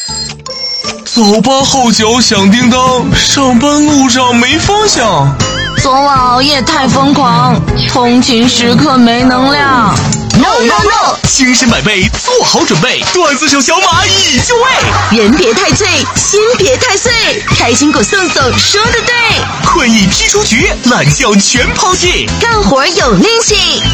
早八后脚响叮当，上班路上没方向。 昨晚熬夜太疯狂，通勤时刻没能量。 No no no！ 精神百倍，做好准备，段子手小马已就位。 人别太醉，心别太碎，开心果送送说的对。 困意踢出局，懒觉全抛弃， 干活有力气，